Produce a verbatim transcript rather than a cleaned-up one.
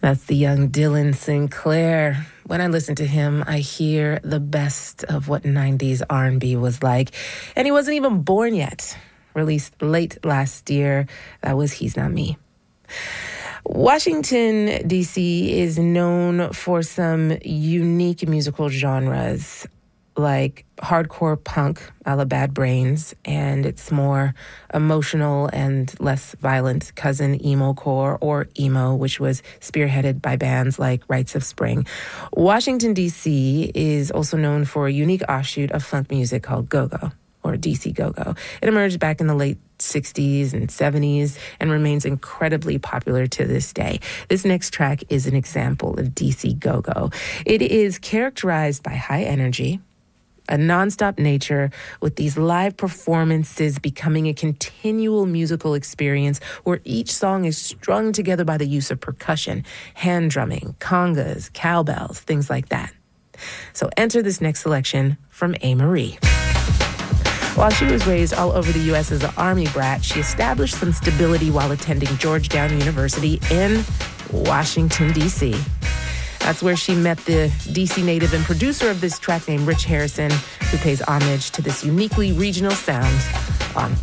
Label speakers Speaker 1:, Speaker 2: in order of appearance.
Speaker 1: That's the young Dylan Sinclair. When I listen to him, I hear the best of what nineties R and B was like. And he wasn't even born yet. Released late last year. That was He's Not Me. Washington, D C is known for some unique musical genres, like hardcore punk a la Bad Brains, and its more emotional and less violent cousin emo core, or emo, which was spearheaded by bands like Rites of Spring. Washington, D C is also known for a unique offshoot of funk music called go-go, or D C go-go. It emerged back in the late sixties and seventies and remains incredibly popular to this day. This next track is an example of D C go-go. It is characterized by high energy, a nonstop nature, with these live performances becoming a continual musical experience where each song is strung together by the use of percussion, hand drumming, congas, cowbells, things like that. So enter this next selection from A. Marie. While she was raised all over the U S as an Army brat, she established some stability while attending Georgetown University in Washington, D C That's where she met the D C native and producer of this track named Rich Harrison, who pays homage to this uniquely regional sound on